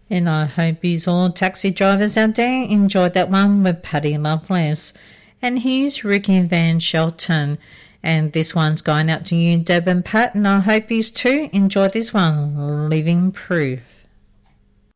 And I hope you all taxi drivers out there enjoyed that one with Paddy Loveless. And here's Ricky Van Shelton. And this one's going out to you, Deb and Pat, and I hope you too enjoyed this one, Living Proof.